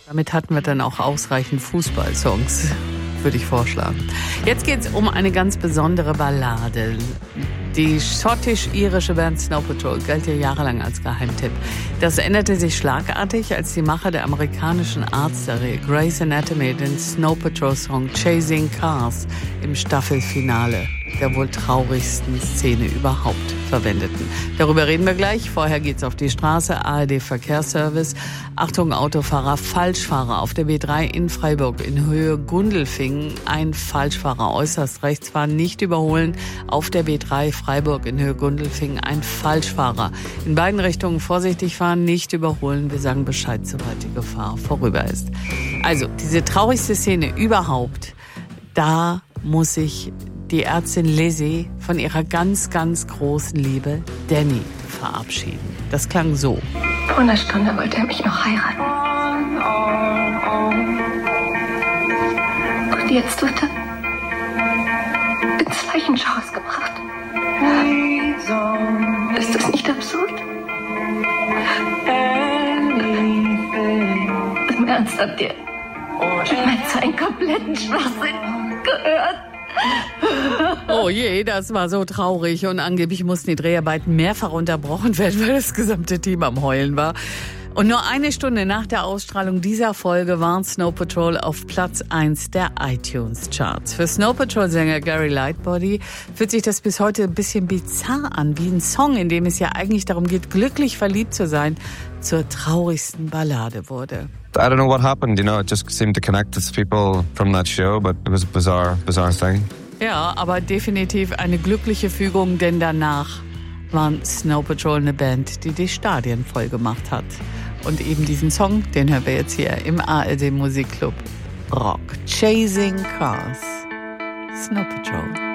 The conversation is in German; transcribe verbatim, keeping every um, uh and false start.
Damit hatten wir dann auch ausreichend Fußballsongs, würde ich vorschlagen. Jetzt geht es um eine ganz besondere Ballade. Die schottisch-irische Band Snow Patrol galt ja jahrelang als Geheimtipp. Das änderte sich schlagartig, als die Macher der amerikanischen Arztserie Grey's Anatomy den Snow Patrol-Song Chasing Cars im Staffelfinale der wohl traurigsten Szene überhaupt verwendeten. Darüber reden wir gleich. Vorher geht's auf die Straße. A R D-Verkehrsservice. Achtung, Autofahrer, Falschfahrer auf der B drei in Freiburg in Höhe Gundelfingen. Ein Falschfahrer äußerst rechts fahren, nicht überholen. Auf der B drei Freiburg in Höhe Gundelfingen ein Falschfahrer. In beiden Richtungen vorsichtig fahren, nicht überholen. Wir sagen Bescheid, sobald die Gefahr vorüber ist. Also, diese traurigste Szene überhaupt, da muss ich die Ärztin Lizzie von ihrer ganz, ganz großen Liebe Danny verabschieden. Das klang so. Vor einer Stunde wollte er mich noch heiraten. Und jetzt wird er ins Leichenschauhaus gebracht. Ist das nicht absurd? Im Ernst, habt ihr zu einem kompletten Schwachsinn gehört? Oh je, das war so traurig und angeblich mussten die Dreharbeiten mehrfach unterbrochen werden, weil das gesamte Team am Heulen war. Und nur eine Stunde nach der Ausstrahlung dieser Folge waren Snow Patrol auf Platz eins der iTunes-Charts. Für Snow Patrol-Sänger Gary Lightbody fühlt sich das bis heute ein bisschen bizarr an, wie ein Song, in dem es ja eigentlich darum geht, glücklich verliebt zu sein, zur traurigsten Ballade wurde. I don't know what happened, you know, it just seemed to connect with people from that show, but it was a bizarre, bizarre thing. Ja, aber definitiv eine glückliche Fügung, denn danach waren Snow Patrol eine Band, die die Stadien voll gemacht hat. Und eben diesen Song, den hören wir jetzt hier im A R D Musikclub Rock. Chasing Cars. Snow Patrol.